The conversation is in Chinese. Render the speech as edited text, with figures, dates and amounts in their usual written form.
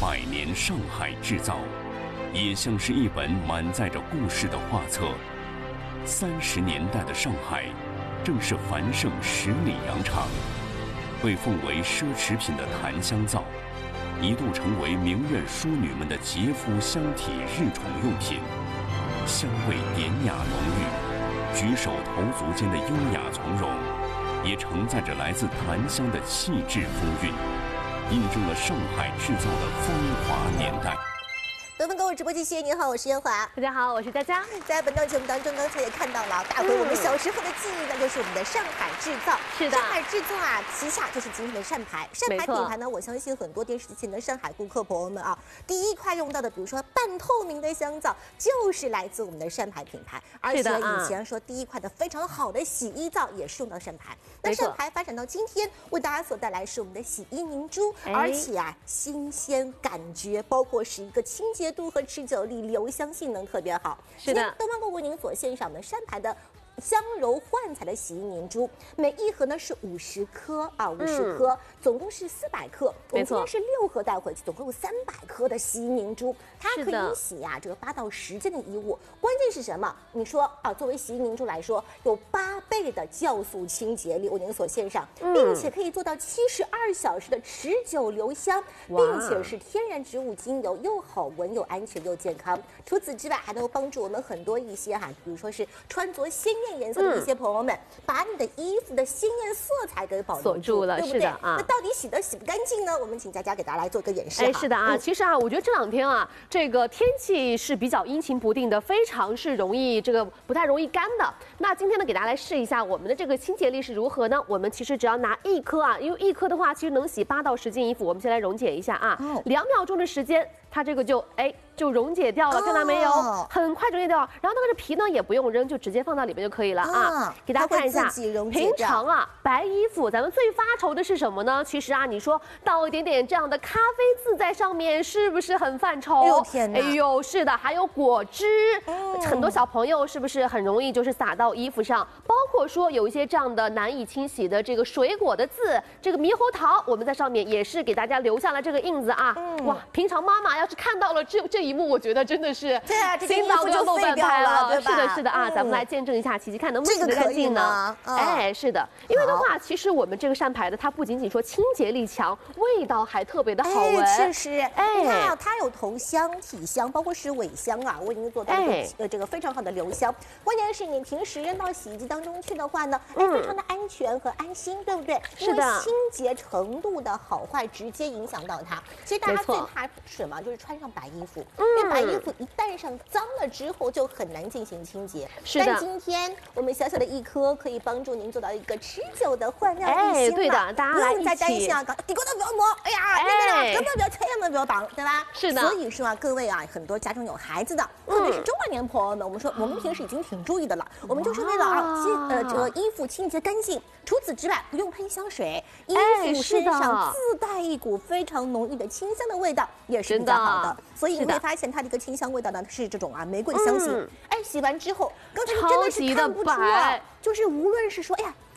100年上海制造，也像是一本满载着故事的画册。30年代的上海，正是繁盛十里洋场。被奉为奢侈品的檀香皂，一度成为名媛淑女们的洁肤香体日宠用品，香味典雅浓郁，举手投足间的优雅从容，也承载着来自檀香的气质风韵，印证了上海制造的风华年代。 德芬购物直播间，你好，我是燕华。 大家好，我是佳佳。 在本档节目当中，刚才也看到了，大回我们小时候的记忆，那就是我们的上海制造。 是的， 上海制造啊，旗下就是今天的善牌。善牌品牌呢，我相信很多电视机前的上海顾客朋友们啊，第一块用到的，比如说半透明的香皂，就是来自我们的善牌品牌。而且以前说第一块的非常好的洗衣皂也是用到善牌。那善牌发展到今天，为大家所带来是我们的洗衣凝珠，而且啊，新鲜感觉，包括是一个清洁度和持久力、留香性能特别好。 是的， 东方购为您所献上的善牌的香柔焕彩的洗衣凝珠，每一盒呢是50颗啊，50颗，总共是400克。我们今天是6盒带回去，总共有300克的洗衣凝珠，它可以洗这个8到10件的衣物。关键是什么？你说啊，作为洗衣凝珠来说，有8倍的酵素清洁力，为您所献上，并且可以做到72小时的持久留香，并且是天然植物精油，又好闻又安全又健康。除此之外，还能帮助我们很多一些比如说是穿着鲜艳颜色的一些朋友们，把你的衣服的鲜艳色彩给保留住了，对不对？那到底洗得洗不干净呢？我们请佳佳给大家来做个演示。 是的啊，其实啊，我觉得这2天啊，这个天气是比较阴晴不定的，非常是容易不太容易干的。那今天呢，给大家来试一下我们的这个清洁力是如何呢？我们其实只要拿1颗啊，因为1颗的话，其实能洗8到10件衣服。我们先来溶解一下啊，2秒钟的时间，它这个就溶解掉了，看到没有？很快溶解掉。然后那个皮呢也不用扔，就直接放到里面就可以了啊。给大家看一下，平常啊白衣服咱们最发愁的是什么呢？其实啊，你说倒一点点这样的咖啡渍在上面，是不是很犯愁？ 哎呦天哪！ 哎呦，是的，还有果汁，很多小朋友是不是很容易就是洒到衣服上？包括说有一些这样的难以清洗的这个水果的渍，这个猕猴桃，我们在上面也是给大家留下了这个印子啊。哇，平常妈妈要是看到了这一幕，我觉得真的是对啊，这心脏就漏半拍了， 对吧？ 是的啊，咱们来见证一下，琪琪看能不能洗得干净呢？是的，因为的话，其实我们这个善牌的，它不仅仅说清洁力强，味道还特别的好闻。 确实，你看啊，它有头香、体香，包括是尾香啊，为您做到这个非常好的留香。关键是你平时扔到洗衣机当中去的话呢，非常的安全和安心，对不对？ 是的， 清洁程度的好坏直接影响到它。其实大家最怕什么？就是穿上白衣服，因为白衣服一旦上脏了之后就很难进行清洁。 是的， 但今天我们小小的1颗可以帮助您做到一个持久的焕亮一新。 对的，大家来再担心啊，底锅都不要抹，哎呀，根本不要拆，根本不要绑，对吧？ 是的。 所以说啊，各位啊，很多家中有孩子的，特别是中老年朋友们，我们说我们平时已经挺注意的了，我们就是为了这个衣服清洁干净。除此之外，不用喷香水，衣服身上自带一股非常浓郁的清香的味道，也是比较好的。所以你会发现它的一个清香味道呢是这种玫瑰香型。洗完之后，刚才你真的是看不出啊，就是无论是说，哎呀，